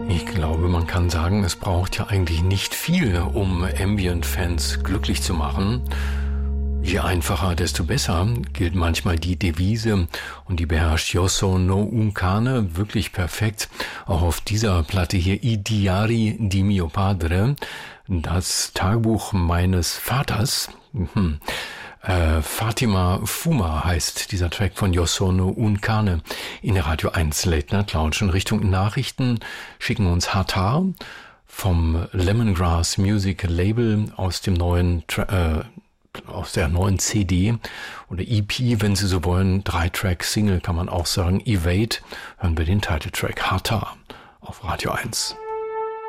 Ich glaube, man kann sagen, es braucht ja eigentlich nicht viel, um Ambient-Fans glücklich zu machen. Je einfacher, desto besser, gilt manchmal die Devise, und die beherrscht Yosso no Unkane wirklich perfekt. Auch auf dieser Platte hier, I Diari di mio padre, das Tagebuch meines Vaters. Fatima Fuma heißt dieser Track von Yosso no Unkane in der Radio 1 Late Night Lounge. In Richtung Nachrichten schicken uns Hatar vom Lemongrass Music Label aus dem aus der neuen CD oder EP, wenn Sie so wollen, 3-Track-Single kann man auch sagen, Evade, hören wir den Titeltrack Hatar auf Radio 1.